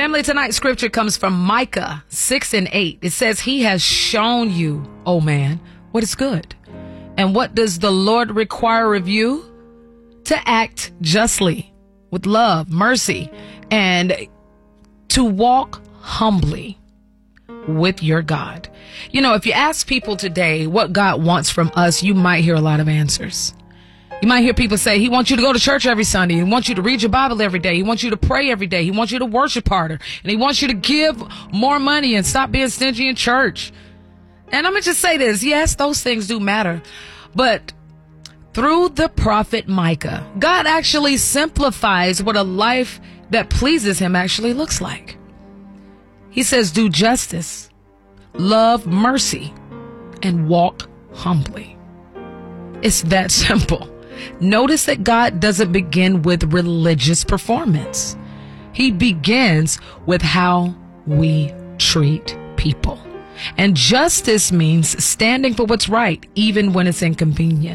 Family, tonight's scripture comes from Micah 6:8. It says, he has shown you, oh man, what is good. And what does the Lord require of you? To act justly, with love, mercy, and to walk humbly with your God. You know, if you ask people today what God wants from us, you might hear a lot of answers. You might hear people say, he wants you to go to church every Sunday. He wants you to read your Bible every day. He wants you to pray every day. He wants you to worship harder. And he wants you to give more money and stop being stingy in church. And I'm going to just say this. Yes, those things do matter. But through the prophet Micah, God actually simplifies what a life that pleases him actually looks like. He says, do justice, love mercy, and walk humbly. It's that simple. Notice that God doesn't begin with religious performance. He begins with how we treat people. And justice means standing for what's right, even when it's inconvenient.